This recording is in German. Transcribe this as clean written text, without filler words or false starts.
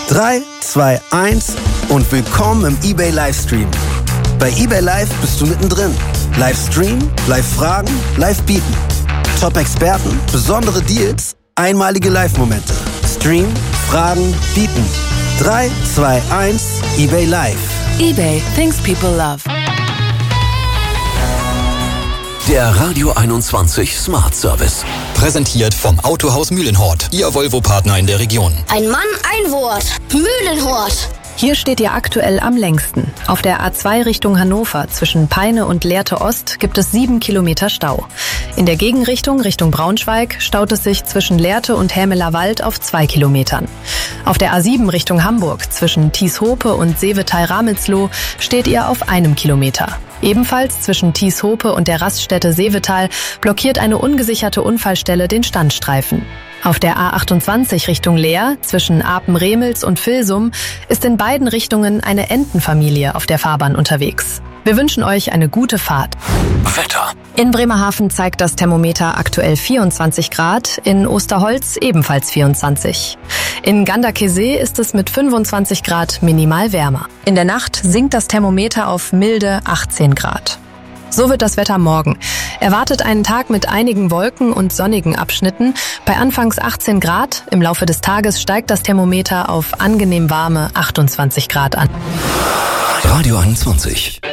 3, 2, 1 und willkommen im eBay Livestream. Bei eBay Live bist du mittendrin. Live streamen, live fragen, live bieten. Top-Experten, besondere Deals, einmalige Live-Momente. Stream, fragen, bieten. 3, 2, 1, eBay Live. eBay, things people love. Der Radio 21 Smart Service. Präsentiert vom Autohaus Mühlenhort, Ihr Volvo-Partner in der Region. Ein Mann, ein Wort. Mühlenhort. Hier steht ihr aktuell am längsten. Auf der A2 Richtung Hannover zwischen Peine und Lehrte Ost gibt es 7 Kilometer Stau. In der Gegenrichtung Richtung Braunschweig staut es sich zwischen Lehrte und Hämeler Wald auf 2 Kilometern. Auf der A7 Richtung Hamburg zwischen Tieshope und Seevetal-Ramelsloh steht ihr auf 1 Kilometer. Ebenfalls zwischen Tieshope und der Raststätte Seevetal blockiert eine ungesicherte Unfallstelle den Standstreifen. Auf der A28 Richtung Leer zwischen Apen-Remels und Vilsum ist in beiden Richtungen eine Entenfamilie auf der Fahrbahn unterwegs. Wir wünschen euch eine gute Fahrt. Wetter. In Bremerhaven zeigt das Thermometer aktuell 24 Grad, in Osterholz ebenfalls 24. In Ganderkesee ist es mit 25 Grad minimal wärmer. In der Nacht sinkt das Thermometer auf milde 18 Grad. So wird das Wetter morgen. Erwartet einen Tag mit einigen Wolken und sonnigen Abschnitten. Bei anfangs 18 Grad, im Laufe des Tages steigt das Thermometer auf angenehm warme 28 Grad an. Radio 21.